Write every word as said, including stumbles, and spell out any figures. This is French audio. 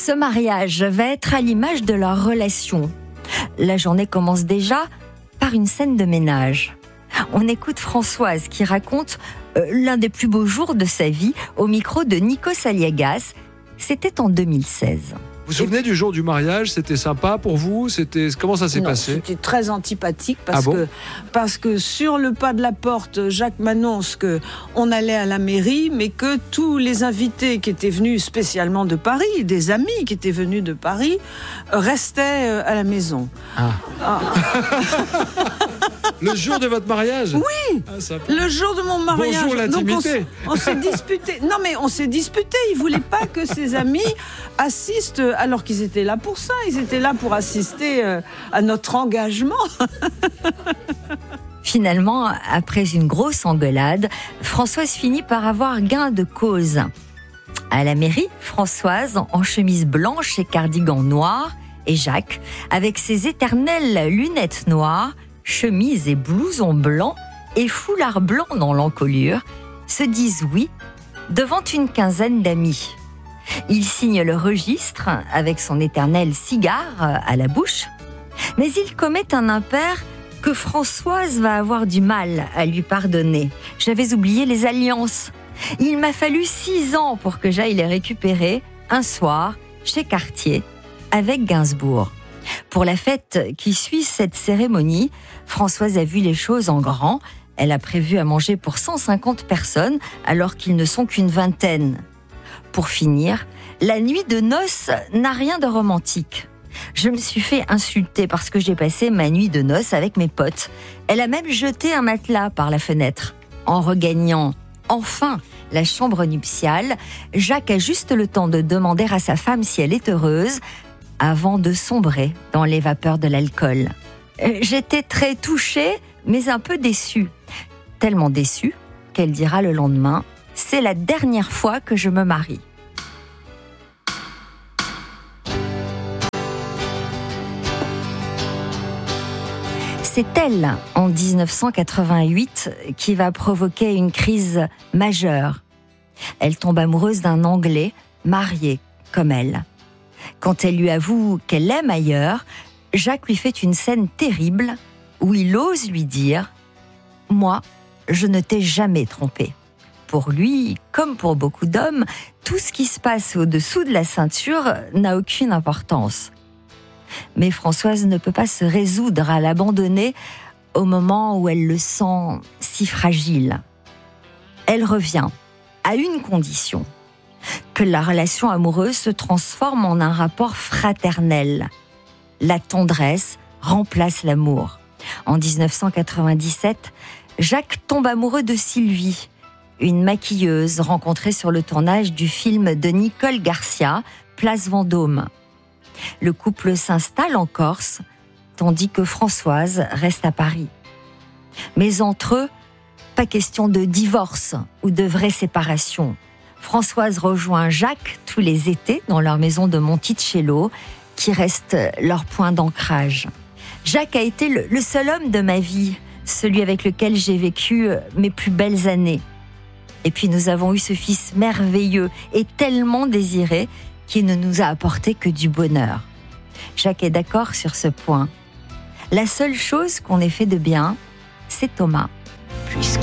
Ce mariage va être à l'image de leur relation. La journée commence déjà par une scène de ménage. On écoute Françoise qui raconte euh, l'un des plus beaux jours de sa vie au micro de Nikos Aliagas. C'était en deux mille seize. Vous vous souvenez du jour du mariage? C'était sympa pour vous? C'était Comment ça s'est non, passé? C'était très antipathique parce, ah bon que, parce que sur le pas de la porte, Jacques m'annonce qu'on allait à la mairie, mais que tous les invités qui étaient venus spécialement de Paris, des amis qui étaient venus de Paris, restaient à la maison. Ah. Ah. Le jour de votre mariage? Oui, ah, le jour de mon mariage. Bonjour l'intimité. Donc on, on s'est disputé. Non mais on s'est disputé. Il voulait pas que ses amis assistent, alors qu'ils étaient là pour ça. Ils étaient là pour assister euh, à notre engagement. Finalement, après une grosse engueulade, Françoise finit par avoir gain de cause. À la mairie, Françoise, en chemise blanche et cardigan noir, et Jacques, avec ses éternelles lunettes noires, chemise et blouson blanc et foulard blanc dans l'encolure, se disent oui devant une quinzaine d'amis. Il signe le registre avec son éternel cigare à la bouche, mais il commet un impair que Françoise va avoir du mal à lui pardonner. J'avais oublié les alliances. Il m'a fallu six ans pour que j'aille les récupérer un soir chez Cartier avec Gainsbourg. Pour la fête qui suit cette cérémonie, Françoise a vu les choses en grand. Elle a prévu à manger pour cent cinquante personnes alors qu'ils ne sont qu'une vingtaine. Pour finir, la nuit de noces n'a rien de romantique. Je me suis fait insulter parce que j'ai passé ma nuit de noces avec mes potes. Elle a même jeté un matelas par la fenêtre. En regagnant enfin la chambre nuptiale, Jacques a juste le temps de demander à sa femme si elle est heureuse avant de sombrer dans les vapeurs de l'alcool. J'étais très touchée, mais un peu déçue. Tellement déçue qu'elle dira le lendemain « C'est la dernière fois que je me marie ». C'est elle, en dix-neuf cent quatre-vingt-huit, qui va provoquer une crise majeure. Elle tombe amoureuse d'un Anglais, marié comme elle. Quand elle lui avoue qu'elle l'aime ailleurs, Jacques lui fait une scène terrible où il ose lui dire « Moi, je ne t'ai jamais trompé ». Pour lui, comme pour beaucoup d'hommes, tout ce qui se passe au-dessous de la ceinture n'a aucune importance. Mais Françoise ne peut pas se résoudre à l'abandonner au moment où elle le sent si fragile. Elle revient à une condition, que la relation amoureuse se transforme en un rapport fraternel. La tendresse remplace l'amour. En dix-neuf cent quatre-vingt-dix-sept, Jacques tombe amoureux de Sylvie, une maquilleuse rencontrée sur le tournage du film de Nicole Garcia, Place Vendôme. Le couple s'installe en Corse, tandis que Françoise reste à Paris. Mais entre eux, pas question de divorce ou de vraie séparation. Françoise rejoint Jacques tous les étés dans leur maison de Monticello, qui reste leur point d'ancrage. Jacques a été le, le seul homme de ma vie, celui avec lequel j'ai vécu mes plus belles années. Et puis nous avons eu ce fils merveilleux et tellement désiré qui ne nous a apporté que du bonheur. Jacques est d'accord sur ce point. La seule chose qu'on ait fait de bien, c'est Thomas. Puisque